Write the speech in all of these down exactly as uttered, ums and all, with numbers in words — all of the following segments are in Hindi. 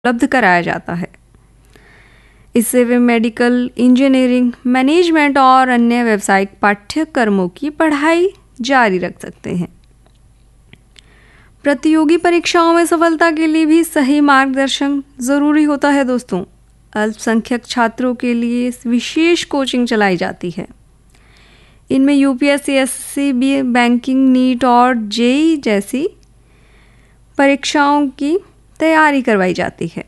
उपलब्ध कराया जाता है। इससे वे मेडिकल, इंजीनियरिंग, मैनेजमेंट और अन्य व्यावसायिक पाठ्यक्रमों की पढ़ाई जारी रख सकते हैं। प्रतियोगी परीक्षाओं में सफलता के लिए भी सही मार्गदर्शन ज़रूरी होता है दोस्तों। अल्पसंख्यक छात्रों के लिए विशेष कोचिंग चलाई जाती है। इनमें यूपीएससी, एसएससी, बैंकिंग, नीट और जेई जैसी परीक्षाओं की तैयारी करवाई जाती है।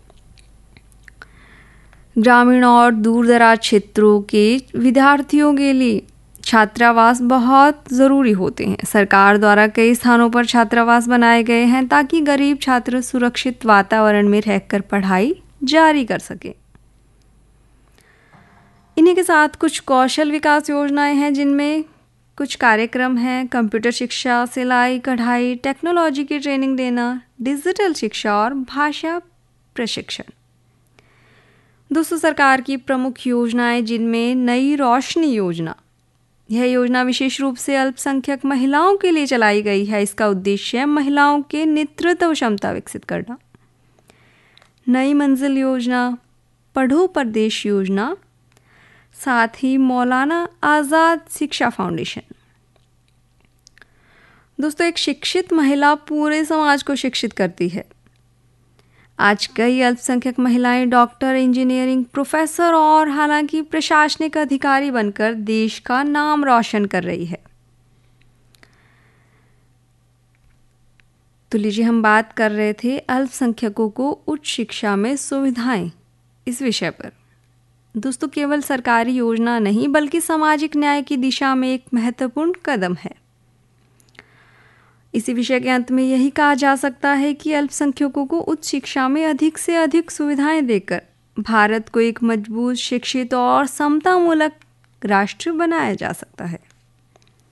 ग्रामीण और दूर दराज क्षेत्रों के विद्यार्थियों के लिए छात्रावास बहुत ज़रूरी होते हैं। सरकार द्वारा कई स्थानों पर छात्रावास बनाए गए हैं ताकि गरीब छात्र सुरक्षित वातावरण में रहकर पढ़ाई जारी कर सकें। इन्हीं के साथ कुछ कौशल विकास योजनाएं हैं, जिनमें कुछ कार्यक्रम हैं: कंप्यूटर शिक्षा, सिलाई, कढ़ाई, टेक्नोलॉजी की ट्रेनिंग देना, डिजिटल शिक्षा और भाषा प्रशिक्षण। दोस्तों, सरकार की प्रमुख योजनाएं, जिनमें नई रोशनी योजना, यह योजना विशेष रूप से अल्पसंख्यक महिलाओं के लिए चलाई गई है। इसका उद्देश्य है महिलाओं के नेतृत्व क्षमता विकसित करना। नई मंजिल योजना, पढ़ो परदेश योजना, साथ ही मौलाना आज़ाद शिक्षा फाउंडेशन। दोस्तों, एक शिक्षित महिला पूरे समाज को शिक्षित करती है। आज कई अल्पसंख्यक महिलाएं डॉक्टर, इंजीनियरिंग, प्रोफेसर और हालांकि प्रशासनिक अधिकारी बनकर देश का नाम रोशन कर रही है। तो लीजिए, हम बात कर रहे थे अल्पसंख्यकों को उच्च शिक्षा में सुविधाएं, इस विषय पर। दोस्तों, केवल सरकारी योजना नहीं बल्कि सामाजिक न्याय की दिशा में एक महत्वपूर्ण कदम है। इसी विषय के अंत में यही कहा जा सकता है कि अल्पसंख्यकों को उच्च शिक्षा में अधिक से अधिक सुविधाएं देकर भारत को एक मजबूत, शिक्षित और समतामूलक राष्ट्र बनाया जा सकता है।